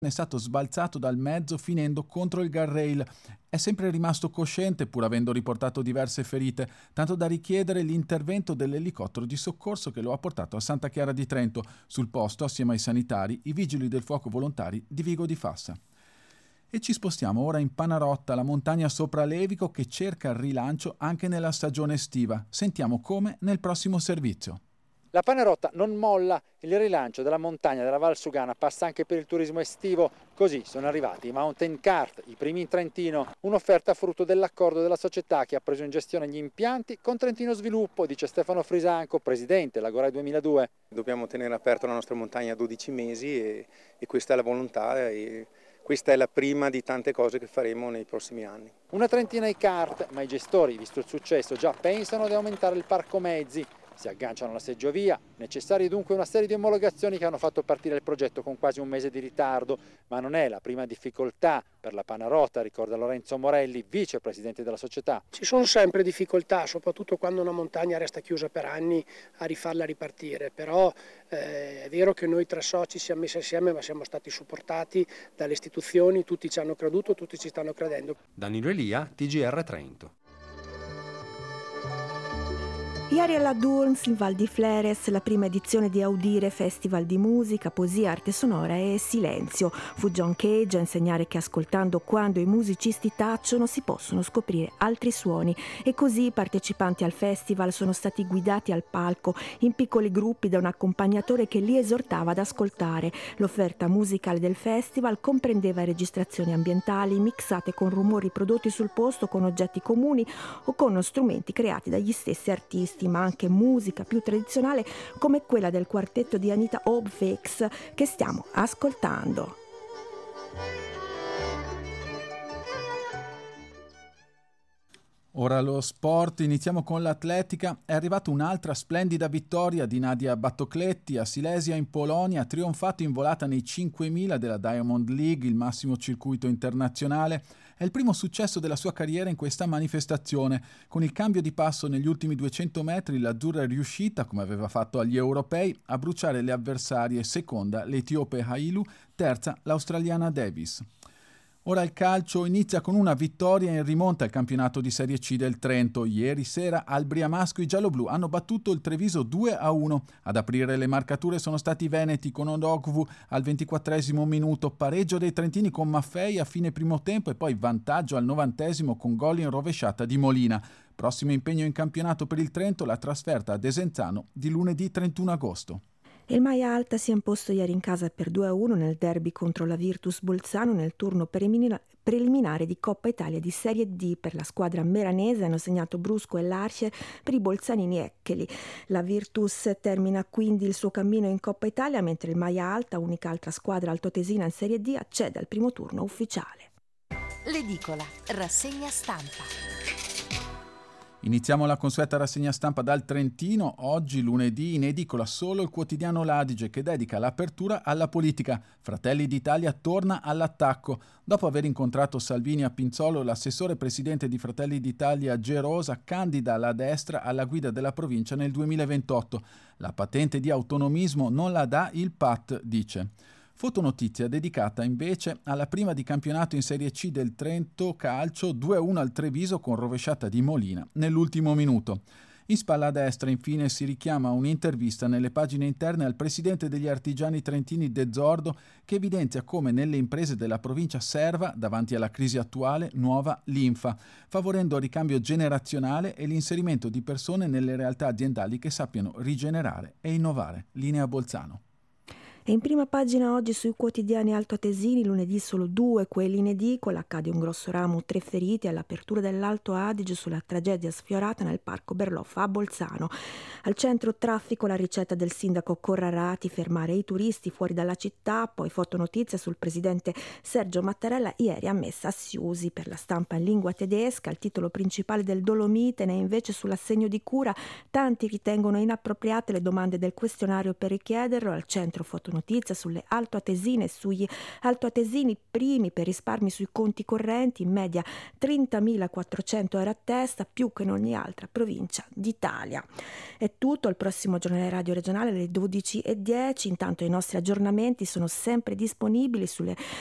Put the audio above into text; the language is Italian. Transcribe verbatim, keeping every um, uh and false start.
è stato sbalzato dal mezzo finendo contro il guardrail. È sempre rimasto cosciente pur avendo riportato diverse ferite, tanto da richiedere l'intervento dell'elicottero di soccorso che lo ha portato a Santa Chiara di Trento. Sul posto, assieme ai sanitari, i vigili del fuoco volontari di Vigo di Fassa. E ci spostiamo ora in Panarotta, la montagna sopra Levico che cerca il rilancio anche nella stagione estiva. Sentiamo come nel prossimo servizio. La Panarotta non molla, il rilancio della montagna della Val Sugana passa anche per il turismo estivo, così sono arrivati i Mountain Kart, i primi in Trentino, un'offerta frutto dell'accordo della società che ha preso in gestione gli impianti con Trentino Sviluppo, dice Stefano Frisanco, presidente dell'Agora duemiladue. Dobbiamo tenere aperta la nostra montagna dodici mesi e, e questa è la volontà e questa è la prima di tante cose che faremo nei prossimi anni. Una trentina i kart, ma i gestori, visto il successo, già pensano di aumentare il parco mezzi. Si agganciano alla seggiovia, necessarie dunque una serie di omologazioni che hanno fatto partire il progetto con quasi un mese di ritardo, ma non è la prima difficoltà per la Panarotta, ricorda Lorenzo Morelli, vicepresidente della società. Ci sono sempre difficoltà, soprattutto quando una montagna resta chiusa per anni a rifarla ripartire, però eh, è vero che noi tre soci siamo messi assieme ma siamo stati supportati dalle istituzioni, tutti ci hanno creduto, tutti ci stanno credendo. Danilo Elia, T G R Trento. Ieri alla Durns, in Val di Fleres, la prima edizione di Audire, festival di musica, poesia, arte sonora e silenzio. Fu John Cage a insegnare che ascoltando quando i musicisti tacciono si possono scoprire altri suoni e così i partecipanti al festival sono stati guidati al palco in piccoli gruppi da un accompagnatore che li esortava ad ascoltare. L'offerta musicale del festival comprendeva registrazioni ambientali mixate con rumori prodotti sul posto, con oggetti comuni o con strumenti creati dagli stessi artisti, ma anche musica più tradizionale come quella del quartetto di Anita Obfix che stiamo ascoltando. Ora lo sport, iniziamo con l'atletica. È arrivata un'altra splendida vittoria di Nadia Battocletti a Silesia in Polonia, ha trionfato in volata nei cinquemila della Diamond League, il massimo circuito internazionale. È il primo successo della sua carriera in questa manifestazione. Con il cambio di passo negli ultimi duecento metri, l'azzurra è riuscita, come aveva fatto agli europei, a bruciare le avversarie, seconda l'etiope Hailu, terza l'australiana Davis. Ora il calcio inizia con una vittoria in rimonta al campionato di Serie C del Trento. Ieri sera al Briamasco i gialloblu hanno battuto il Treviso due a uno. Ad aprire le marcature sono stati i veneti con Odogwu al ventiquattresimo minuto, pareggio dei trentini con Maffei a fine primo tempo e poi vantaggio al novantesimo con gol in rovesciata di Molina. Prossimo impegno in campionato per il Trento, la trasferta a Desenzano di lunedì trentuno agosto. Il Maia Alta si è imposto ieri in casa per due a uno nel derby contro la Virtus Bolzano nel turno preliminare di Coppa Italia di Serie D. Per la squadra meranese hanno segnato Brusco e Larcher, per i bolzanini Eccheli. La Virtus termina quindi il suo cammino in Coppa Italia, mentre il Maia Alta, unica altra squadra altoatesina in Serie D, accede al primo turno ufficiale. L'edicola, rassegna stampa. Iniziamo la consueta rassegna stampa dal Trentino. Oggi, lunedì, in edicola solo il quotidiano L'Adige, che dedica l'apertura alla politica. Fratelli d'Italia torna all'attacco. Dopo aver incontrato Salvini a Pinzolo, l'assessore presidente di Fratelli d'Italia Gerosa candida la destra alla guida della provincia nel duemilaventotto. La patente di autonomismo non la dà il P A T, dice. Fotonotizia dedicata invece alla prima di campionato in Serie C del Trento Calcio, due a uno al Treviso con rovesciata di Molina nell'ultimo minuto. In spalla a destra infine si richiama un'intervista nelle pagine interne al presidente degli artigiani trentini De Zordo, che evidenzia come nelle imprese della provincia serva, davanti alla crisi attuale, nuova linfa, favorendo il ricambio generazionale e l'inserimento di persone nelle realtà aziendali che sappiano rigenerare e innovare. Linea Bolzano. E in prima pagina oggi sui quotidiani altoatesini, lunedì solo due, quelli in edicola, accade un grosso ramo, tre feriti all'apertura dell'Alto Adige sulla tragedia sfiorata nel parco Berloffa a Bolzano. Al centro traffico la ricetta del sindaco Corrarati, fermare i turisti fuori dalla città, poi fotonotizia sul presidente Sergio Mattarella, ieri ammessa a Siusi. Per la stampa in lingua tedesca, il titolo principale del Dolomitene è invece sull'assegno di cura, tanti ritengono inappropriate le domande del questionario per richiederlo, al centro fotonotizia notizia sulle altoatesine e sugli altoatesini primi per risparmi sui conti correnti, in media trentamilaquattrocento euro a testa, più che in ogni altra provincia d'Italia. È tutto, il prossimo giornale radio regionale alle dodici e dieci. Intanto i nostri aggiornamenti sono sempre disponibili sulle